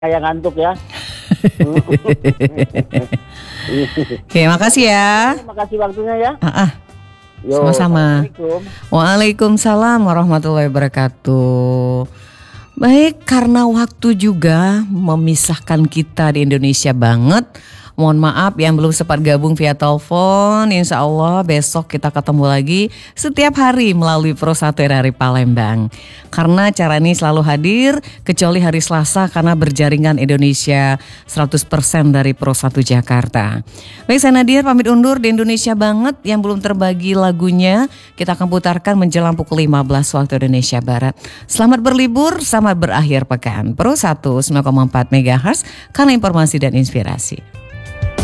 Kayak ngantuk ya. Oke, makasih ya. Terima kasih waktunya ya. Yo, Sama-sama. Assalamualaikum. Waalaikumsalam warahmatullahi wabarakatuh. Baik, karena waktu juga memisahkan kita di Indonesia banget. Mohon maaf yang belum sempat gabung via telepon. Insya Allah besok kita ketemu lagi setiap hari melalui Pro 1 RRI Palembang. Karena acara ini selalu hadir kecuali hari Selasa karena berjaringan Indonesia 100% dari Pro 1 Jakarta. Baik, saya Nadia pamit undur di Indonesia banget. Yang belum terbagi lagunya kita akan putarkan menjelang pukul 15 waktu Indonesia Barat. Selamat berlibur, selamat berakhir pekan. Pro 1 9,4 MHz karena informasi dan inspirasi.